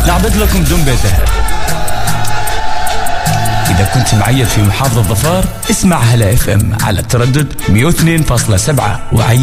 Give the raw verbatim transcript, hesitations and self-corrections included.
نعبد لكم دنبه ذهب. إذا كنت معيد في محافظة ظفار اسمع هلا اف ام على التردد مئة واثنين فاصلة سبعة وعيد